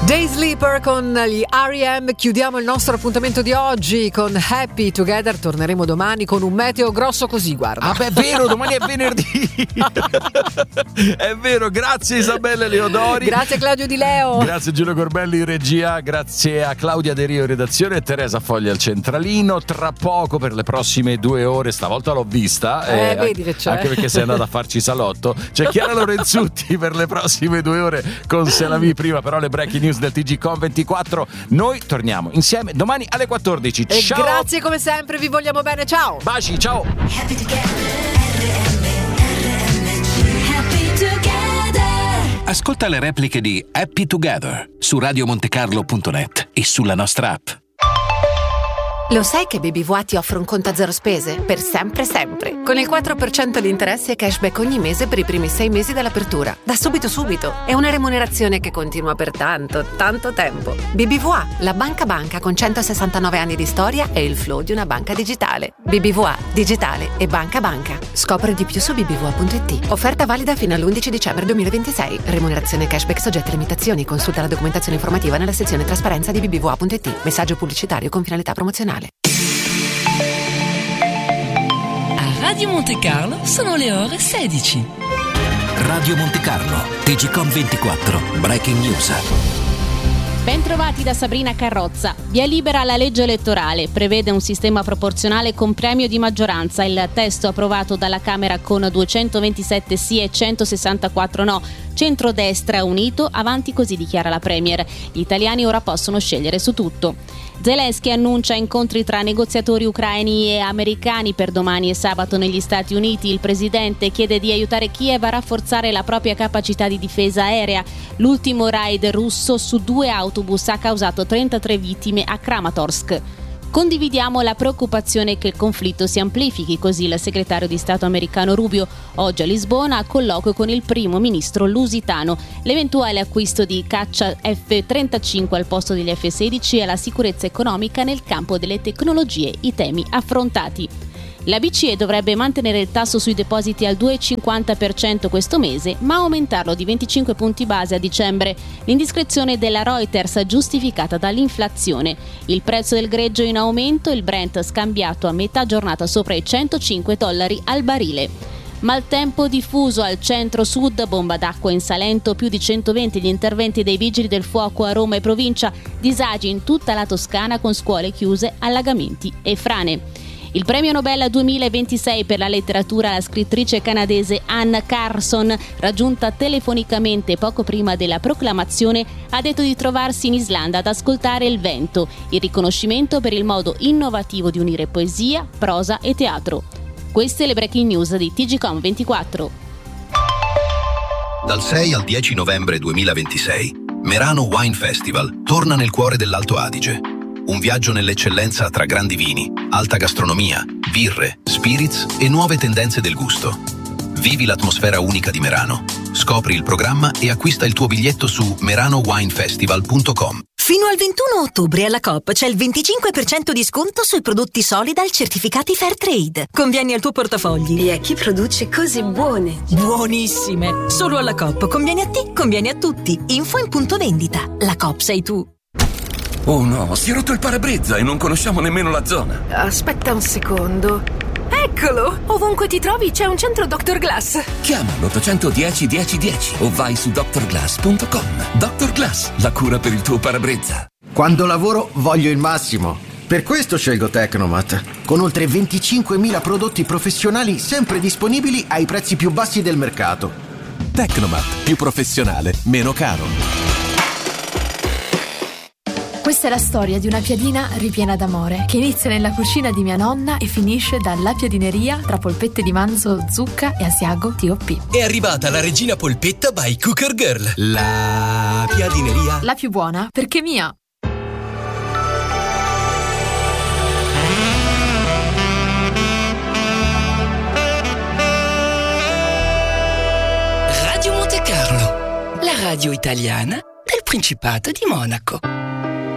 Day Sleeper con gli R.E.M. Chiudiamo il nostro appuntamento di oggi con Happy Together. Torneremo domani con un meteo grosso così, guarda. Ah beh, è vero, domani è venerdì. È vero, grazie Isabella Leodori. Grazie Claudio Di Leo. Grazie Giulio Corbelli in regia. Grazie a Claudia De Rio in redazione e Teresa Foglia al centralino. Tra poco, per le prossime 2 ore, stavolta l'ho vista, vedi che c'è. anche perché sei andata a farci salotto. C'è Chiara Lorenzutti per le prossime 2 ore con Se la vi. Prima però le breaking news del TGcom24. Noi torniamo insieme domani alle 14. E ciao. grazie come sempre, vi vogliamo bene, ciao. Baci, ciao. Happy together, happy together. Ascolta le repliche di Happy Together su radiomontecarlo.net e sulla nostra app. Lo sai che BBVA ti offre un conto a zero spese? Per sempre sempre. Con il 4% di interessi e cashback ogni mese per i primi 6 mesi dall'apertura. Da subito. È una remunerazione che continua per tanto, tanto tempo. BBVA, la banca con 169 anni di storia e il flow di una banca digitale. BBVA, digitale e banca. Scopri di più su bbva.it. Offerta valida fino all'11 dicembre 2026. Remunerazione cashback soggetta a limitazioni. Consulta la documentazione informativa nella sezione trasparenza di bbva.it. Messaggio pubblicitario con finalità promozionale. A Radio Monte Carlo sono le ore 16. Radio Monte Carlo, TGcom24, Breaking News. Bentrovati da Sabrina Carrozza. Via libera alla legge elettorale, prevede un sistema proporzionale con premio di maggioranza. Il testo approvato dalla Camera con 227 sì e 164 no. Centrodestra unito, avanti così, dichiara la Premier. Gli italiani ora possono scegliere su tutto. Zelensky annuncia incontri tra negoziatori ucraini e americani per domani e sabato negli Stati Uniti. Il presidente chiede di aiutare Kiev a rafforzare la propria capacità di difesa aerea. L'ultimo raid russo su 2 autobus ha causato 33 vittime a Kramatorsk. Condividiamo la preoccupazione che il conflitto si amplifichi, così il segretario di Stato americano Rubio oggi a Lisbona a colloquio con il primo ministro lusitano. L'eventuale acquisto di caccia F-35 al posto degli F-16 e la sicurezza economica nel campo delle tecnologie, i temi affrontati. La BCE dovrebbe mantenere il tasso sui depositi al 2,50% questo mese, ma aumentarlo di 25 punti base a dicembre. L'indiscrezione della Reuters giustificata dall'inflazione. Il prezzo del greggio in aumento, il Brent scambiato a metà giornata sopra i $105 al barile. Maltempo diffuso al centro-sud, bomba d'acqua in Salento, più di 120 gli interventi dei vigili del fuoco a Roma e provincia, disagi in tutta la Toscana con scuole chiuse, allagamenti e frane. Il premio Nobel 2026 per la letteratura alla scrittrice canadese Anne Carson, raggiunta telefonicamente poco prima della proclamazione, ha detto di trovarsi in Islanda ad ascoltare il vento, il riconoscimento per il modo innovativo di unire poesia, prosa e teatro. Queste le breaking news di TGcom24. Dal 6 al 10 novembre 2026, Merano Wine Festival torna nel cuore dell'Alto Adige. Un viaggio nell'eccellenza tra grandi vini, alta gastronomia, birre, spirits e nuove tendenze del gusto. Vivi l'atmosfera unica di Merano. Scopri il programma e acquista il tuo biglietto su meranowinefestival.com. Fino al 21 ottobre alla Coop c'è il 25% di sconto sui prodotti Solidal certificati Fairtrade. Convieni al tuo portafogli. E a chi produce cose buone. Buonissime! Solo alla Coop. Convieni a te, convieni a tutti. Info in punto vendita. La Coop sei tu. Oh no, si è rotto il parabrezza e non conosciamo nemmeno la zona. Aspetta un secondo. Eccolo! Ovunque ti trovi c'è un centro Dr. Glass. Chiama l'810 1010 o vai su drglass.com. Dr. Glass, la cura per il tuo parabrezza. Quando lavoro voglio il massimo. Per questo scelgo Tecnomat. Con oltre 25.000 prodotti professionali sempre disponibili ai prezzi più bassi del mercato. Tecnomat, più professionale, meno caro. Questa è la storia di una piadina ripiena d'amore che inizia nella cucina di mia nonna e finisce dalla piadineria tra polpette di manzo, zucca e asiago T.O.P. È arrivata la regina polpetta by Cooker Girl. La piadineria. La più buona perché mia. Radio Monte Carlo, la radio italiana del Principato di Monaco.